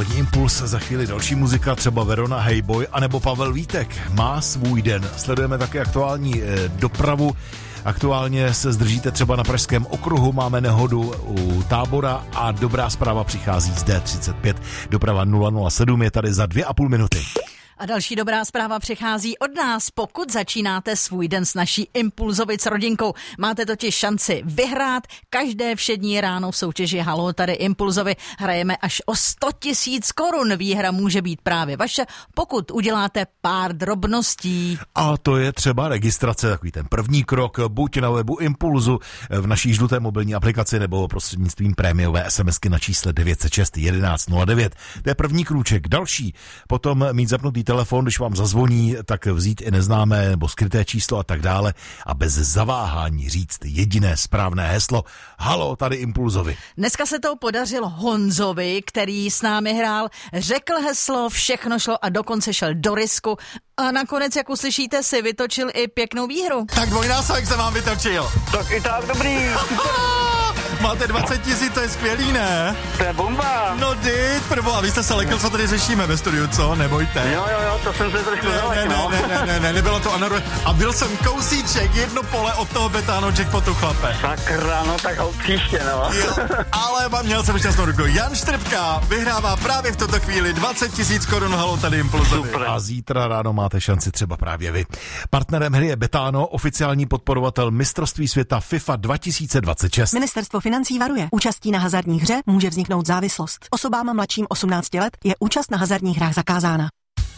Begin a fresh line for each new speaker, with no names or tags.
Dopolední impuls, za chvíli další muzika, třeba Verona Hejboj, anebo Pavel Vítek má svůj den. Sledujeme také aktuální dopravu. Aktuálně se zdržíte třeba na Pražském okruhu, máme nehodu u Tábora a dobrá zpráva přichází z D35. Doprava 007 je tady za 2,5 minuty.
A další dobrá zpráva přichází od nás. Pokud začínáte svůj den s naší Impulzovic rodinkou, máte totiž šanci vyhrát. Každé všední ráno v soutěži Halo tady Impulzovi hrajeme až o 100 000 korun. Výhra může být právě vaše, pokud uděláte pár drobností.
A to je třeba registrace, takový ten první krok, buď na webu Impulzu, v naší žluté mobilní aplikaci nebo prostřednictvím prémiové SMSky na čísle 906 1109. To je první krůček. Další, potom mít zapnutý telefon, když vám zazvoní, tak vzít i neznámé nebo skryté číslo a tak dále a bez zaváhání říct jediné správné heslo. Halo, tady Impulzovi.
Dneska se to podařilo Honzovi, který s námi hrál, řekl heslo, všechno šlo a dokonce šel do risku a nakonec, jak uslyšíte, si vytočil i pěknou výhru.
Tak dvojnásobek se vám vytočil.
Tak i tak dobrý.
Máte 20 000, to je skvělý, ne?
To je bomba.
No dyť, prvo, a vy jste se lekl, co tady řešíme ve studiu, co? Nebojte.
Jo, to jsem se trošku zalekl, no.
Ne, nebylo to anaro. A byl jsem kousíček, jedno pole od toho Betáno jackpotu, chlape.
Sakra, no tak ho příště, no.
Jo, ale měl jsem šťastnou ruku. Jan Štrbka vyhrává právě v tuto chvíli 20 000 korun Halo tady Impulzovi.
Super.
A zítra ráno máte šanci třeba právě vy. Partnerem hry je Betáno, oficiální podporovatel mistrovství světa FIFA 2026.
Ministerstvo financí varuje. Účastí na hazardní hře může vzniknout závislost. Osobám mladším 18 let je účast na hazardních hrách zakázána.